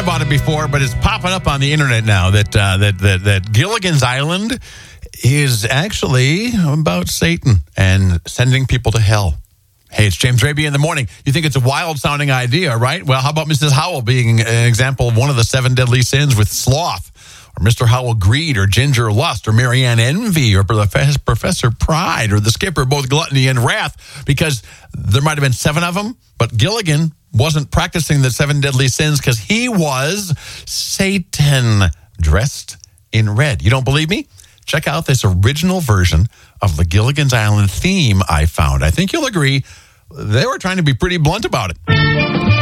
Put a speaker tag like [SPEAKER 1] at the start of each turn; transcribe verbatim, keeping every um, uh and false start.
[SPEAKER 1] about it before, but it's popping up on the internet now that uh, that, that that Gilligan's Island is actually about Satan and sending people to hell. Hey, it's James Raby in the morning. You think it's a wild-sounding idea, right? Well, how about Missus Howell being an example of one of the seven deadly sins with sloth? Or Mister Howell greed, or Ginger lust, or Marianne envy, or Professor Pride, or the skipper both gluttony and wrath, because there might have been seven of them, but Gilligan wasn't practicing the seven deadly sins because he was Satan dressed in red. You don't believe me? Check out this original version of the Gilligan's Island theme I found. I think you'll agree they were trying to be pretty blunt about it.